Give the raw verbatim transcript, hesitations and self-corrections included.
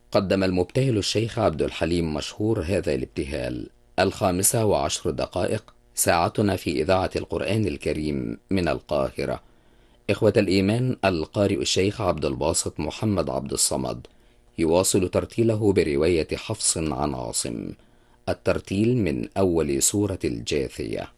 قدم المبتهل الشيخ عبد الحليم مشهور هذا الابتهال. الخامسة وعشر دقائق، ساعتنا في إذاعة القرآن الكريم من القاهرة. إخوة الإيمان، القارئ الشيخ عبد الباسط محمد عبد الصمد يواصل ترتيله برواية حفص عن عاصم. الترتيل من أول سورة الجاثية.